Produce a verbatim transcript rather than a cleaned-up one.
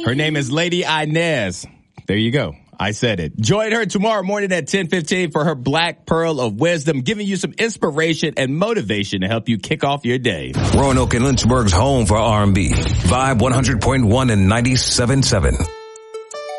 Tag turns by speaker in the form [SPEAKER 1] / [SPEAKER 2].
[SPEAKER 1] Her name is Lady Inez. There you go. I said it. Join her tomorrow morning at ten fifteen for her Black Pearl of Wisdom, giving you some inspiration and motivation to help you kick off your day.
[SPEAKER 2] Roanoke and Lynchburg's home for R and B. Vibe one hundred point one and ninety-seven point seven.